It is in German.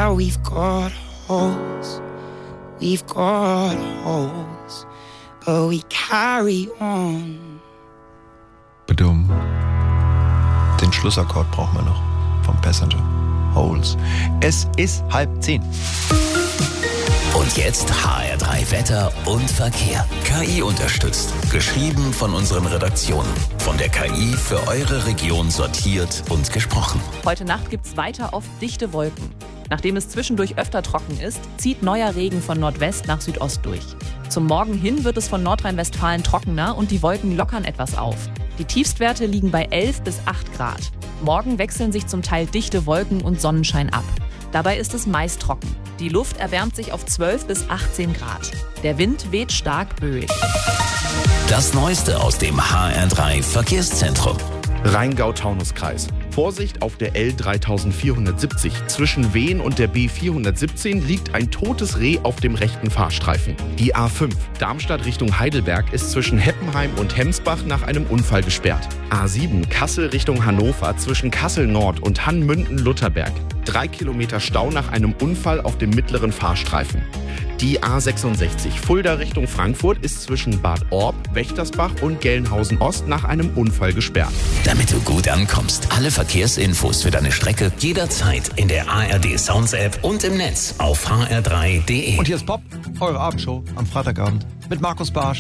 Yeah, we've got holes, but we carry on. Bedum. Den Schlussakkord brauchen wir noch vom Passenger. Holes. Es ist 9:30. Und jetzt HR3 Wetter und Verkehr. KI unterstützt. Geschrieben von unseren Redaktionen. Von der KI für eure Region sortiert und gesprochen. Heute Nacht gibt's weiter oft dichte Wolken. Nachdem es zwischendurch öfter trocken ist, zieht neuer Regen von Nordwest nach Südost durch. Zum Morgen hin wird es von Nordrhein-Westfalen trockener und die Wolken lockern etwas auf. Die Tiefstwerte liegen bei 11 bis 8 Grad. Morgen wechseln sich zum Teil dichte Wolken und Sonnenschein ab. Dabei ist es meist trocken. Die Luft erwärmt sich auf 12 bis 18 Grad. Der Wind weht stark böig. Das Neueste aus dem HR3 Verkehrszentrum. Rheingau-Taunus-Kreis. Vorsicht, auf der L3470 zwischen Wehen und der B417 liegt ein totes Reh auf dem rechten Fahrstreifen. Die A5 Darmstadt Richtung Heidelberg ist zwischen Heppenheim und Hemsbach nach einem Unfall gesperrt. A7 Kassel Richtung Hannover zwischen Kassel Nord und Hannmünden-Lutherberg. 3 Kilometer Stau nach einem Unfall auf dem mittleren Fahrstreifen. Die A66 Fulda Richtung Frankfurt ist zwischen Bad Orb, Wächtersbach und Gelnhausen Ost nach einem Unfall gesperrt. Damit du gut ankommst, alle Verkehrsinfos für deine Strecke jederzeit in der ARD Sounds App und im Netz auf hr3.de. Und hier ist Pop, eure Abendshow am Freitagabend mit Markus Barsch.